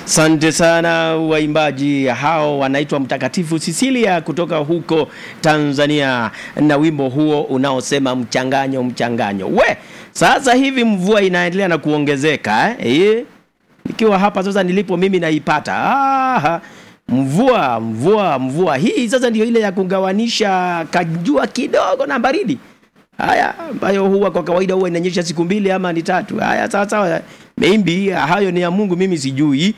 Asante sana waimbaji hao, wanaitwa Mtakatifu Cecilia kutoka huko Tanzania, na wimbo huo unaosema mchanganyo mchanganyo. Sasa hivi mvua inaendelea na kuongezeka nikiwa hapa sasa nilipo mimi naipata. Mvua hii sasa ndio ile ya kugawanisha kajua kidogo na baridi. Haya ambayo huwa kwa kawaida huwa inanyesha siku 2 ama ni 3. Haya sawa. Maybe hayo ni ya Mungu, mimi sijui.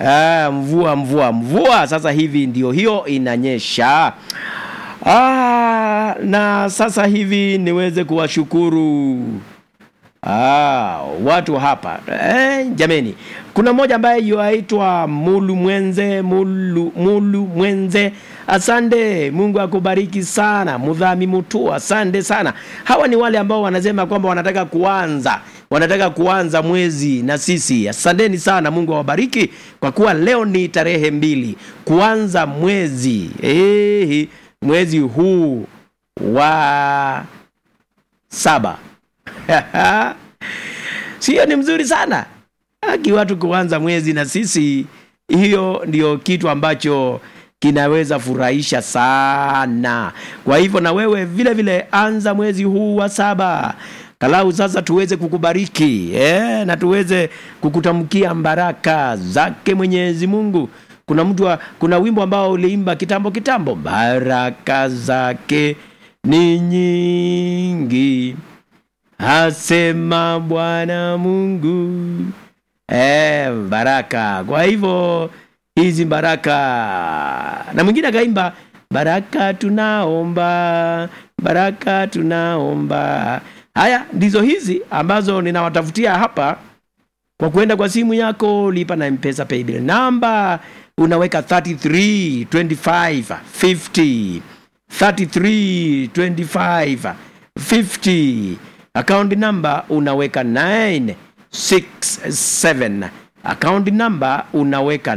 Mvua sasa hivi ndio hiyo inanyesha. Na sasa hivi niweze kuwashukuru watu hapa. Jameni, kuna mmoja ambaye yuaitwa Mulu Mwenze. Asante, Mungu akubariki sana. Mudhami Mutua, asante sana. Hawa ni wale ambao wanasema kwamba wanataka kuanza mwezi na sisi. Asanteni sana, Mungu awabariki kwa kuwa leo ni tarehe 2 kuanza mwezi huu wa 7. Sio ni mzuri sana watu kuanza mwezi na sisi. Hiyo ndio kitu ambacho kinaweza furahisha sana. Kwa hivyo na wewe vile vile anza mwezi huu wa 7. Kalau sasa tuweze kukubariki na tuweze kukutamkia baraka zake Mwenyezi Mungu. Kuna wimbo ambao uliimba kitambo, baraka zake ni nyingi, asema Bwana Mungu. Baraka. Kwa hivyo hizi baraka, na mwingine akaimba baraka tunaomba. Haya ndizo hizi ambazo ninawatafutia hapa kwa kuenda kwa simu yako. Lipa na M-Pesa paybill namba unaweka 332550 332550. Account number unaweka 967. Account number unaweka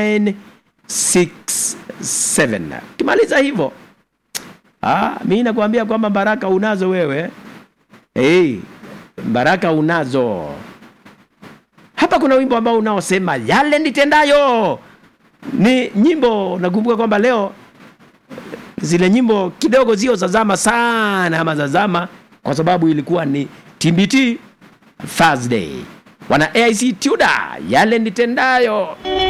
967. Kimaliza hivyo, mimi nakuambia kwamba baraka unazo wewe. Baraka unazo. Hapa kuna wimbo ambao unaosema yale nitendayo. Ni nyimbo, nakumbuka kwamba leo zile nyimbo kidogo zio zazama sana, ama zazama kwa sababu ilikuwa ni TBT Thursday. Wana AIC Tudor, yale nitendayo.